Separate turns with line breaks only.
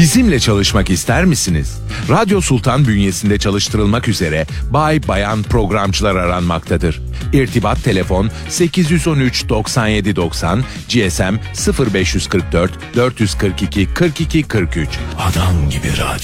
Bizimle çalışmak ister misiniz? Radyo Sultan bünyesinde çalıştırılmak üzere bay bayan programcılar aranmaktadır. İrtibat telefon 813 97 90, GSM 0544 442 42 43.
Adam gibi radyo.